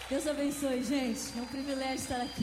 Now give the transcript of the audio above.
Deus abençoe, gente. É um privilégio estar aqui.